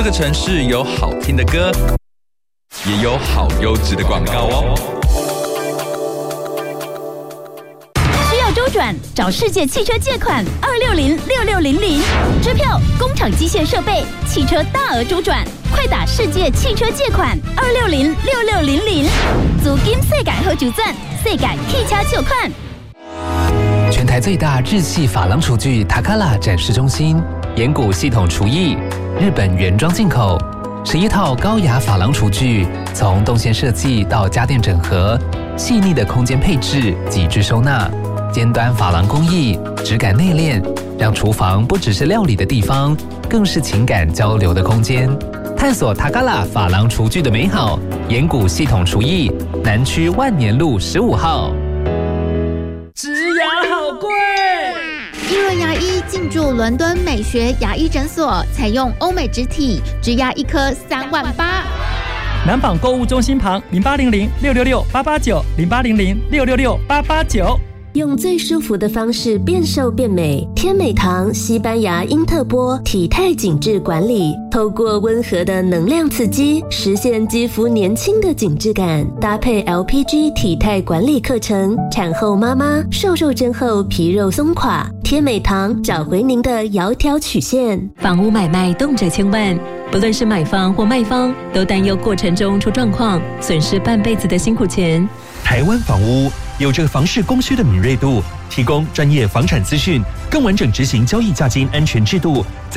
这个城市有好听的歌，也有好优质的广告哦。 需要周转，找世界汽车借款2606600，支票、工厂机械设备、汽车大额周转，快打世界汽车借款2606600，租金世界好周转，世界汽车借款。 全台最大日系珐琅厨具塔卡拉展示中心，岩谷系统厨艺，日本原装进口，11套高雅珐琅厨具，从动线设计到家电整合，细腻的空间配置，极致收纳，尖端珐琅工艺，质感内敛，让厨房不只是料理的地方，更是情感交流的空间。探索塔卡拉珐琅厨具的美好，岩谷系统厨艺，南区万年路15号。 植牙好贵！ 一轮牙医进驻伦敦美学牙医诊所，采用欧美植体，植牙一颗3万8。 南纺购物中心旁0800668890，0800668889。 用最舒服的方式变瘦变美，天美堂西班牙英特波体态紧致管理，透过温和的能量刺激，实现肌肤年轻的紧致感。搭配 LPG 体态管理课程，产后妈妈瘦肉针后皮肉松垮，天美堂找回您的窈窕曲线。 房屋买卖动辄千万，不论是买方或卖方，都担忧过程中出状况，损失半辈子的辛苦钱。 台湾房屋有着房市供需的敏锐度，提供专业房产资讯，更完整执行交易价金安全制度。